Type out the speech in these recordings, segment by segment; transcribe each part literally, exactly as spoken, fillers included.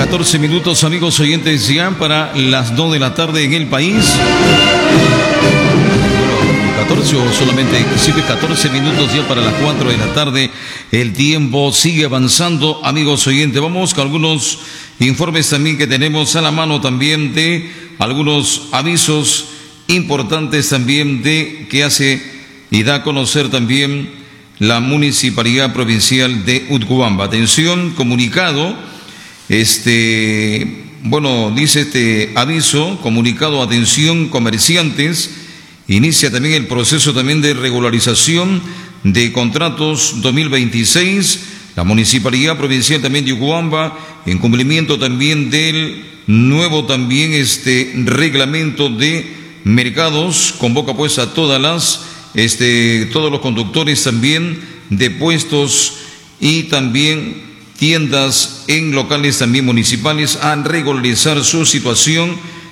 catorce minutos, amigos oyentes, ya para las dos de la tarde en el país. Bueno, catorce o solamente sirve catorce minutos ya para las cuatro de la tarde. El tiempo sigue avanzando, amigos oyentes. Vamos con algunos informes también que tenemos a la mano también de algunos avisos importantes también de que hace y da a conocer también la Municipalidad Provincial de Utcubamba. Atención, comunicado, este, bueno, dice este aviso, comunicado, atención, comerciantes, inicia también el proceso también de regularización de contratos dos mil veintiséis, la Municipalidad Provincial también de Utcubamba, en cumplimiento también del nuevo también este reglamento de mercados, convoca pues a todas las Este, todos los conductores también de puestos y también tiendas en locales también municipales a regularizar su situación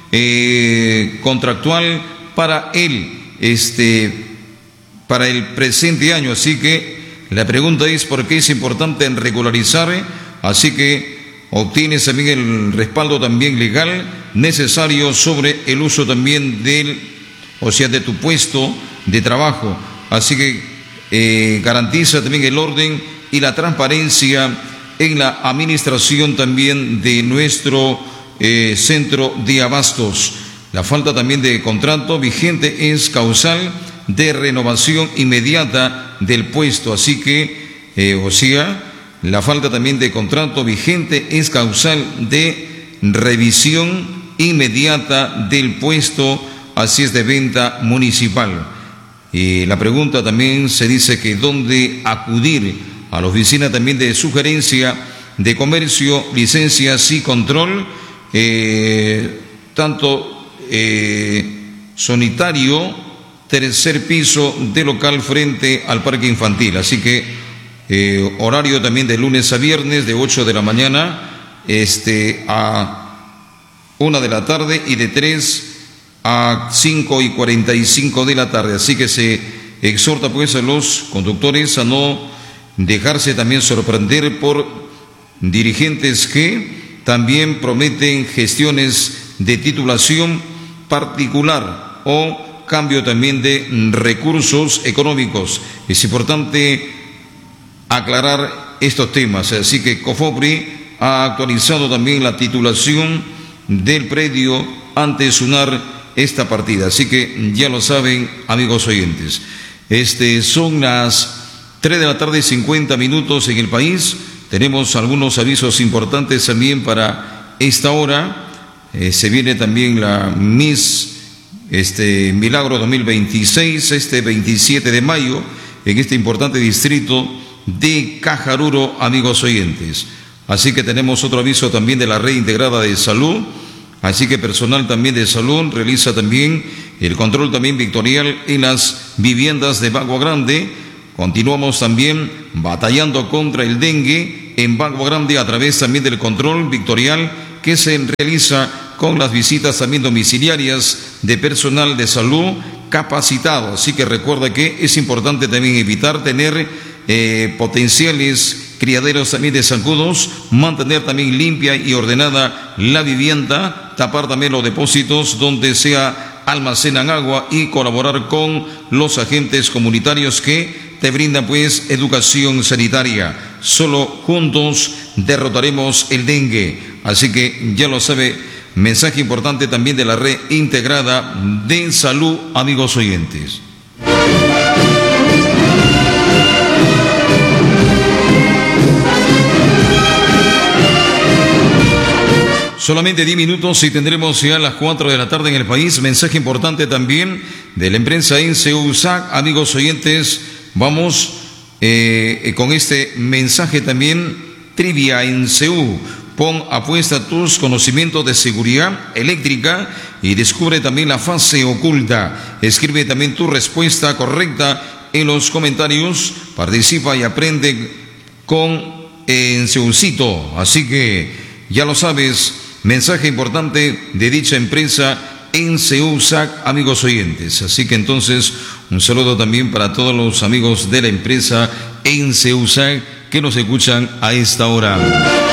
eh, contractual para el, este, para el presente año. Así que la pregunta es por qué es importante regularizar, así que obtienes también el respaldo también legal necesario sobre el uso también del, o sea, de tu puesto de trabajo, así que eh, garantiza también el orden y la transparencia en la administración también de nuestro eh, centro de abastos. La falta también de contrato vigente es causal de renovación inmediata del puesto, así que, eh, o sea, la falta también de contrato vigente es causal de revisión inmediata del puesto, así es, de venta municipal. Y la pregunta también se dice que dónde acudir a la oficina también de sugerencia de comercio, licencias y control, eh, tanto eh, sanitario, tercer piso de local frente al parque infantil. Así que eh, horario también de lunes a viernes de ocho de la mañana este, a una de la tarde y de tres a cinco y cuarenta y cinco de la tarde. Así que se exhorta pues a los conductores a no dejarse también sorprender por dirigentes que también prometen gestiones de titulación particular o cambio también de recursos económicos. Es importante aclarar estos temas. Así que COFOPRI ha actualizado también la titulación del predio ante SUNAR esta partida, así que ya lo saben, amigos oyentes. Este, son las tres de la tarde, cincuenta minutos en el país. Tenemos algunos avisos importantes también para esta hora. Eh, se viene también la Miss este, Milagro dos mil veintiséis, este veintisiete de mayo, en este importante distrito de Cajaruro, amigos oyentes. Así que tenemos otro aviso también de la Red Integrada de Salud. Así que personal también de salud realiza también el control también victorial en las viviendas de Bagua Grande. Continuamos también batallando contra el dengue en Bagua Grande a través también del control victorial que se realiza con las visitas también domiciliarias de personal de salud capacitado. Así que recuerda que es importante también evitar tener eh, potenciales criaderos también de zancudos, mantener también limpia y ordenada la vivienda, tapar también los depósitos donde se almacenan agua y colaborar con los agentes comunitarios que te brindan pues educación sanitaria. Solo juntos derrotaremos el dengue. Así que ya lo sabe, mensaje importante también de la Red Integrada de Salud, amigos oyentes. Solamente diez minutos y tendremos ya las cuatro de la tarde en el país. Mensaje importante también de la empresa Enseusac. Amigos oyentes, vamos eh, con este mensaje también. Trivia Enseu. Pon apuesta tus conocimientos de seguridad eléctrica y descubre también la fase oculta. Escribe también tu respuesta correcta en los comentarios. Participa y aprende con Enseucito. Así que ya lo sabes. Mensaje importante de dicha empresa Enseusac, amigos oyentes. Así que entonces un saludo también para todos los amigos de la empresa Enseusac que nos escuchan a esta hora.